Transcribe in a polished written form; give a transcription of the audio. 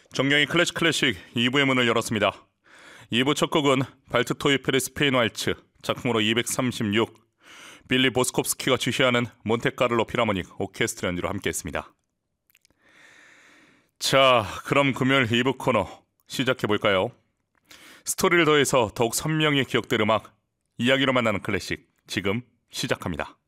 정경의 클래식 2부의 문을 열었습니다. 2부 첫 곡은 발트토이펠의 스페인 왈츠, 작품으로 236, 빌리 보스콥스키가 주시하는 몬테카를로 필하모닉 오케스트라 연주로 함께했습니다. 자, 그럼 금요일 2부 코너 시작해볼까요? 스토리를 더해서 더욱 선명히 기억될 음악, 이야기로 만나는 클래식, 지금 시작합니다.